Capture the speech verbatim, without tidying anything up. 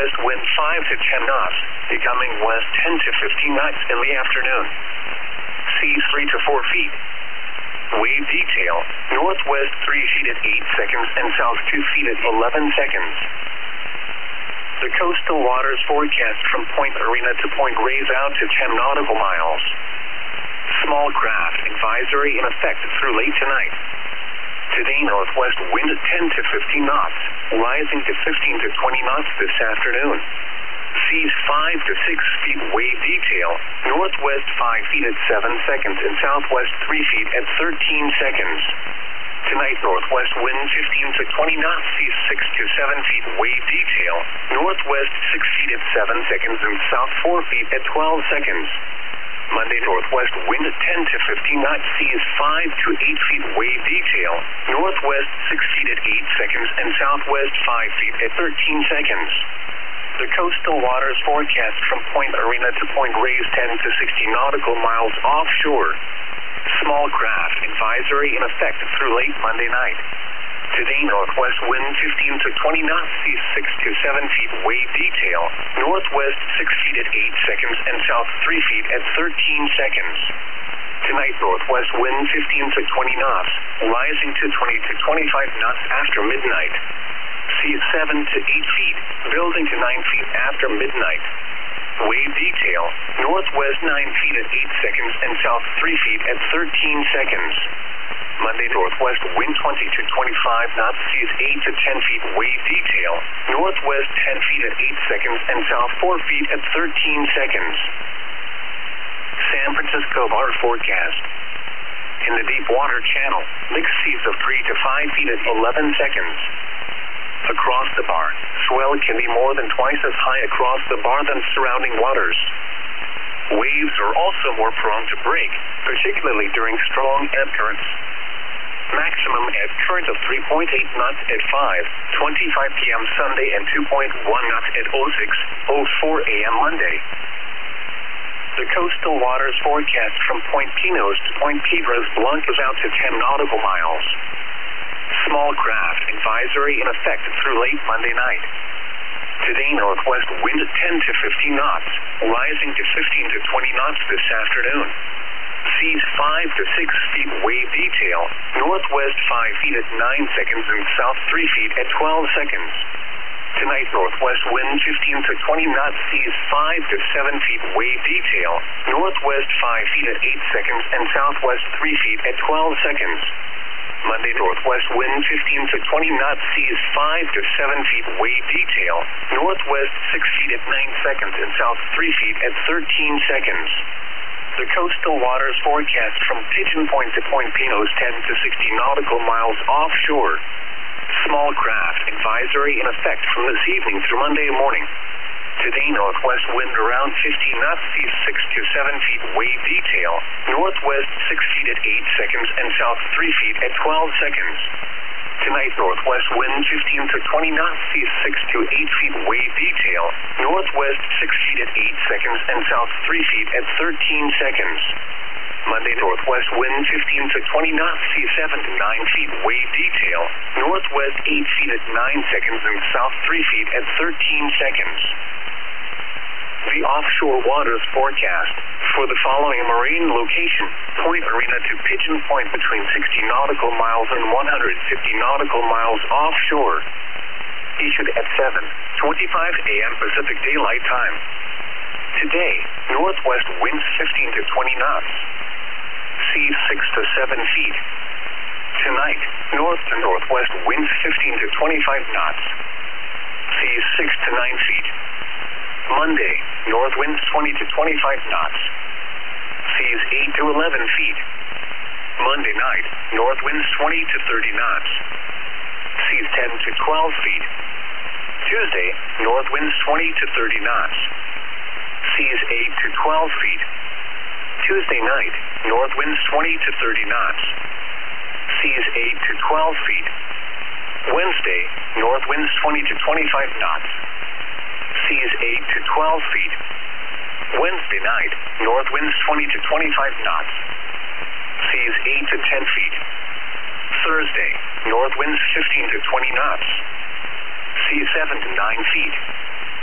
northwest wind five to ten knots, becoming west ten to fifteen knots in the afternoon. Seas three to four feet. Wave detail, northwest three feet at eight seconds and south two feet at eleven seconds. The coastal waters forecast from Point Arena to Point Reyes out to ten nautical miles. Small craft advisory in effect through late tonight. Today northwest wind at ten to fifteen knots, rising to fifteen to twenty knots this afternoon. Seas five to six feet wave detail, northwest five feet at seven seconds and southwest three feet at thirteen seconds. Tonight northwest wind fifteen to twenty knots, seas six to seven feet wave detail, northwest six feet at seven seconds and south four feet at twelve seconds. Monday northwest wind at ten to fifteen knots, seas five to eight feet wave detail, northwest six feet at eight seconds and southwest five feet at thirteen seconds. The coastal waters forecast from Point Arena to Point Reyes ten to sixty nautical miles offshore. Small craft advisory in effect through late Monday night. Today northwest wind fifteen to twenty knots, seas six to seven feet wave detail, northwest six feet at eight seconds and south three feet at thirteen seconds. Tonight northwest wind fifteen to twenty knots, rising to twenty to twenty-five knots after midnight. Seas seven to eight feet, building to nine feet after midnight. Wave detail, northwest nine feet at eight seconds and south three feet at thirteen seconds. Monday northwest wind twenty to twenty-five knots, seas eight to ten feet wave detail, northwest ten feet at eight seconds and south four feet at thirteen seconds. San Francisco bar forecast. In the deep water channel, mixed seas of three to five feet at eleven seconds. Across the bar, swell can be more than twice as high across the bar than surrounding waters. Waves are also more prone to break, particularly during strong ebb currents. Maximum ebb current of three point eight knots at five twenty-five p m Sunday and two point one knots at oh six oh four a m Monday. The coastal waters forecast from Point Pinos to Point Piedras Blancas out to ten nautical miles. Small craft advisory in effect through late Monday night. Today northwest wind at ten to fifteen knots, rising to fifteen to twenty knots this afternoon. Seas five to six feet wave detail, northwest five feet at nine seconds and south three feet at twelve seconds. Tonight northwest wind fifteen to twenty knots, seas five to seven feet wave detail, northwest five feet at eight seconds and southwest three feet at twelve seconds. Monday northwest wind fifteen to twenty knots, seas five to seven feet wave detail, northwest six feet at nine seconds and south three feet at thirteen seconds. The coastal waters forecast from Pigeon Point to Point Pinos ten to sixty nautical miles offshore. Small craft advisory in effect from this evening through Monday morning. Today northwest wind around fifteen knots, seas six to seven feet wave detail, northwest six feet at eight seconds and south three feet at twelve seconds. Tonight northwest wind fifteen to twenty knots, seas six to eight feet wave detail, northwest six feet at eight seconds and south three feet at thirteen seconds. Monday northwest wind fifteen to twenty knots, seas seven to nine feet wave detail, northwest eight feet at nine seconds and south three feet at thirteen seconds. The offshore waters forecast for the following marine location: Point Arena to Pigeon Point between sixty nautical miles and one hundred fifty nautical miles offshore. Issued at seven twenty-five a m Pacific Daylight Time. Today, northwest winds fifteen to twenty knots. Seas six to seven feet. Tonight, north to northwest winds fifteen to twenty-five knots. Seas six to nine feet. Monday, north winds twenty to twenty-five knots. Seas eight to eleven feet. Monday night, north winds twenty to thirty knots. Seas ten to twelve feet. Tuesday, north winds twenty to thirty knots. Seas eight to twelve feet. Tuesday night, north winds twenty to thirty knots. Seas eight to twelve feet. Wednesday, north winds twenty to twenty-five knots. Seas eight to twelve feet. Wednesday night, north winds twenty to twenty-five knots. Seas eight to ten feet. Thursday, north winds fifteen to twenty knots. Seas seven to nine feet.